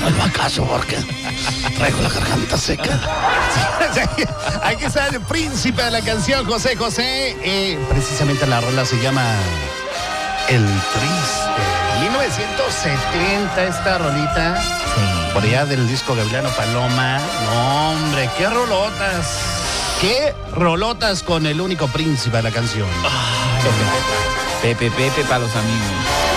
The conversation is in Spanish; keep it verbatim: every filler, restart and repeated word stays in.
dame el vacazo porque traigo la garganta seca. Aquí está el príncipe de la canción, José José. Eh, precisamente la rola se llama El Triste. mil novecientos setenta esta rolita. Sí. Por allá del disco Gavilano Paloma. No, hombre, qué rolotas. Qué rolotas con el único príncipe de la canción. Pepe, Pepe, Pepe para los amigos.